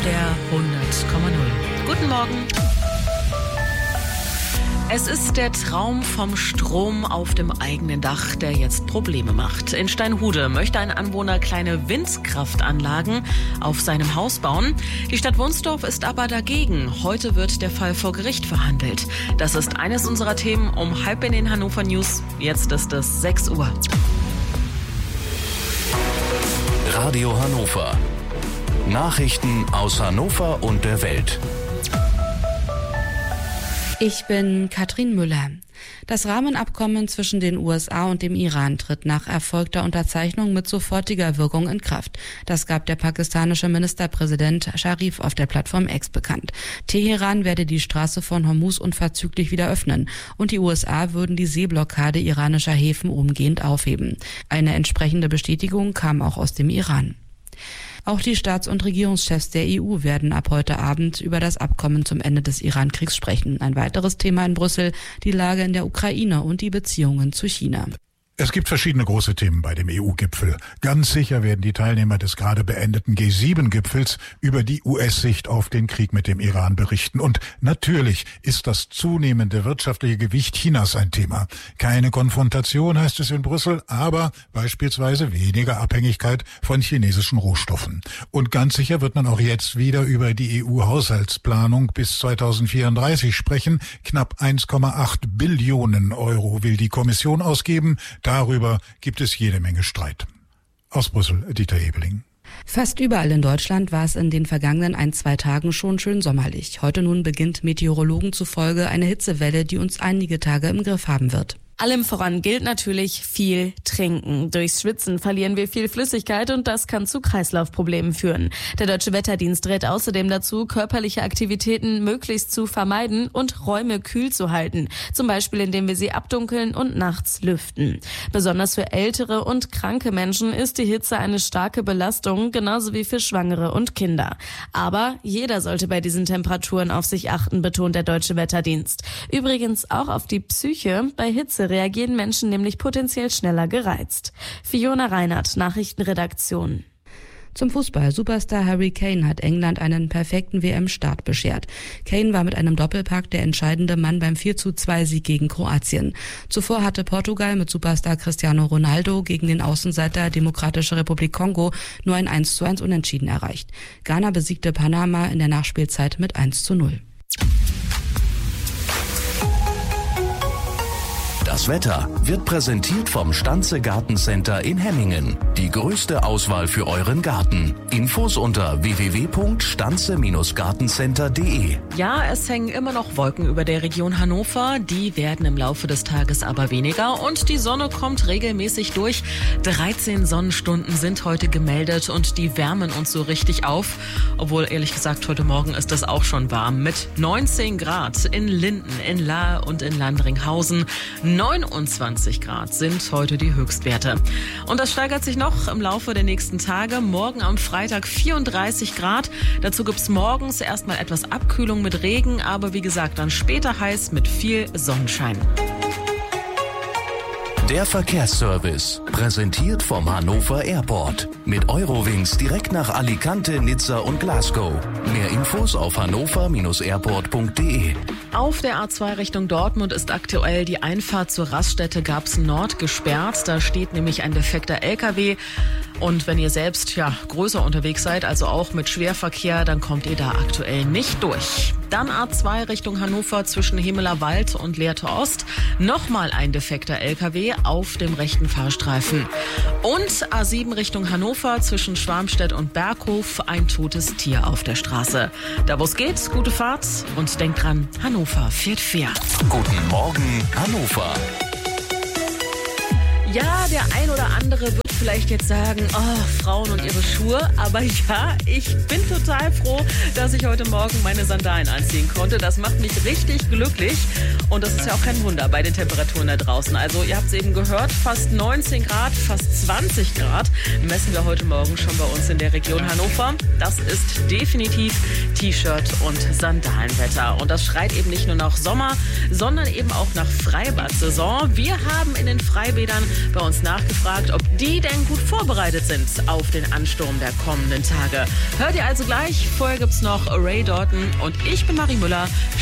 der 100,0. Guten Morgen. Es ist der Traum vom Strom auf dem eigenen Dach, der jetzt Probleme macht. In Steinhude möchte ein Anwohner kleine Windkraftanlagen auf seinem Haus bauen. Die Stadt Wunsdorf ist aber dagegen. Heute wird der Fall vor Gericht verhandelt. Das ist eines unserer Themen um 6:30 in den Hannover News. Jetzt ist es 6 Uhr. Radio Hannover. Nachrichten aus Hannover und der Welt. Ich bin Katrin Müller. Das Rahmenabkommen zwischen den USA und dem Iran tritt nach erfolgter Unterzeichnung mit sofortiger Wirkung in Kraft. Das gab der pakistanische Ministerpräsident Sharif auf der Plattform X bekannt. Teheran werde die Straße von Hormuz unverzüglich wieder öffnen und die USA würden die Seeblockade iranischer Häfen umgehend aufheben. Eine entsprechende Bestätigung kam auch aus dem Iran. Auch die Staats- und Regierungschefs der EU werden ab heute Abend über das Abkommen zum Ende des Iran-Kriegs sprechen. Ein weiteres Thema in Brüssel, die Lage in der Ukraine und die Beziehungen zu China. Es gibt verschiedene große Themen bei dem EU-Gipfel. Ganz sicher werden die Teilnehmer des gerade beendeten G7-Gipfels über die US-Sicht auf den Krieg mit dem Iran berichten. Und natürlich ist das zunehmende wirtschaftliche Gewicht Chinas ein Thema. Keine Konfrontation, heißt es in Brüssel, aber beispielsweise weniger Abhängigkeit von chinesischen Rohstoffen. Und ganz sicher wird man auch jetzt wieder über die EU-Haushaltsplanung bis 2034 sprechen. Knapp 1,8 Billionen Euro will die Kommission ausgeben. Darüber gibt es jede Menge Streit. Aus Brüssel, Dieter Ebeling. Fast überall in Deutschland war es in den vergangenen 1-2 Tagen schon schön sommerlich. Heute nun beginnt Meteorologen zufolge eine Hitzewelle, die uns einige Tage im Griff haben wird. Allem voran gilt natürlich viel trinken. Durchs Schwitzen verlieren wir viel Flüssigkeit und das kann zu Kreislaufproblemen führen. Der Deutsche Wetterdienst rät außerdem dazu, körperliche Aktivitäten möglichst zu vermeiden und Räume kühl zu halten. Zum Beispiel, indem wir sie abdunkeln und nachts lüften. Besonders für ältere und kranke Menschen ist die Hitze eine starke Belastung, genauso wie für Schwangere und Kinder. Aber jeder sollte bei diesen Temperaturen auf sich achten, betont der Deutsche Wetterdienst. Übrigens auch auf die Psyche. Bei Hitze reagieren Menschen nämlich potenziell schneller gereizt. Fiona Reinhardt, Nachrichtenredaktion. Zum Fußball. Superstar Harry Kane hat England einen perfekten WM-Start beschert. Kane war mit einem Doppelpack der entscheidende Mann beim 4:2-Sieg gegen Kroatien. Zuvor hatte Portugal mit Superstar Cristiano Ronaldo gegen den Außenseiter Demokratische Republik Kongo nur ein 1:1 Unentschieden erreicht. Ghana besiegte Panama in der Nachspielzeit mit 1:0. Das Wetter wird präsentiert vom Stanze Gartencenter in Hemmingen. Die größte Auswahl für euren Garten. Infos unter www.stanze-gartencenter.de. Ja, es hängen immer noch Wolken über der Region Hannover. Die werden im Laufe des Tages aber weniger und die Sonne kommt regelmäßig durch. 13 Sonnenstunden sind heute gemeldet und die wärmen uns so richtig auf. Obwohl, ehrlich gesagt, heute Morgen ist es auch schon warm mit 19 Grad in Linden, in Lahr und in Landringhausen. 29 Grad sind heute die Höchstwerte. Und das steigert sich noch im Laufe der nächsten Tage. Morgen am Freitag 34 Grad. Dazu gibt's morgens erstmal etwas Abkühlung mit Regen, aber wie gesagt, dann später heiß mit viel Sonnenschein. Der Verkehrsservice, präsentiert vom Hannover Airport. Mit Eurowings direkt nach Alicante, Nizza und Glasgow. Mehr Infos auf hannover-airport.de. Auf der A2 Richtung Dortmund ist aktuell die Einfahrt zur Raststätte Garbsen Nord gesperrt. Da steht nämlich ein defekter LKW. Und wenn ihr selbst größer unterwegs seid, also auch mit Schwerverkehr, dann kommt ihr da aktuell nicht durch. Dann A2 Richtung Hannover zwischen Hemeler Wald und Lehrte Ost. Nochmal ein defekter LKW auf dem rechten Fahrstreifen. Und A7 Richtung Hannover zwischen Schwarmstedt und Berghof. Ein totes Tier auf der Straße. Da wo es geht, gute Fahrt und denkt dran, Hannover fährt fair. Guten Morgen, Hannover. Ja, der ein oder andere wird vielleicht jetzt sagen, Frauen und ihre Schuhe. Aber ja, ich bin total froh, dass ich heute Morgen meine Sandalen anziehen konnte. Das macht mich richtig glücklich. Und das ist ja auch kein Wunder bei den Temperaturen da draußen. Also ihr habt es eben gehört, fast 19 Grad, fast 20 Grad messen wir heute Morgen schon bei uns in der Region Hannover. Das ist definitiv T-Shirt- und Sandalenwetter. Und das schreit eben nicht nur nach Sommer, sondern eben auch nach Freibad-Saison. Wir haben in den Freibädern bei uns nachgefragt, ob die denn gut vorbereitet sind auf den Ansturm der kommenden Tage. Hört ihr also gleich. Vorher gibt's noch Ray Dalton und ich bin Marie Müller.